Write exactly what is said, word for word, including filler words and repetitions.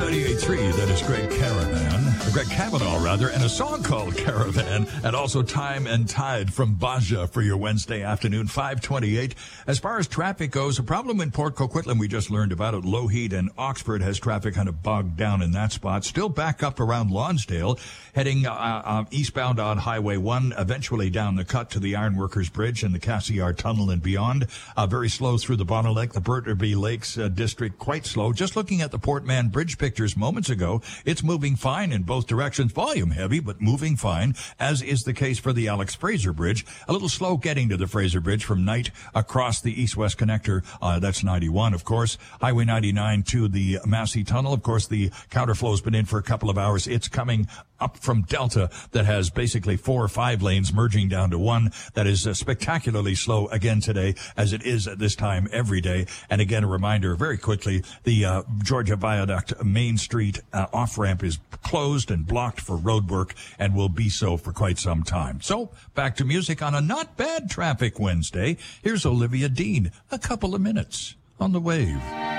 ninety-eight point three, that is Greg Caravan, or Greg Kavanaugh, rather, and a song called Caravan, and also Time and Tide from Baja for your Wednesday afternoon, five twenty-eight. As far as traffic goes, a problem in Port Coquitlam we just learned about it. Lougheed and Oxford has traffic kind of bogged down in that spot. Still back up around Lonsdale, heading uh, uh, eastbound on Highway one, eventually down the cut to the Ironworkers Bridge and the Cassiar Tunnel and beyond. Uh, very slow through the Bonnelake, the Burnaby Lakes uh, district, quite slow. Just looking at the Portman Bridge pictures moments ago, it's moving fine in both directions. Volume heavy, but moving fine, as is the case for the Alex Fraser Bridge. A little slow getting to the Fraser Bridge from Knight across the east-west connector. Uh, that's ninety-one, of course. Highway ninety-nine to the Massey Tunnel. Of course, the counterflow's been in for a couple of hours. It's coming up from Delta that has basically four or five lanes merging down to one. That is uh, spectacularly slow again today, as it is at this time every day. And again, a reminder very quickly, the uh, Georgia Viaduct Main Street uh, off-ramp is closed and blocked for road work and will be so for quite some time. So back to music on a not bad traffic Wednesday. Here's Olivia Dean, A Couple of Minutes on the Wave.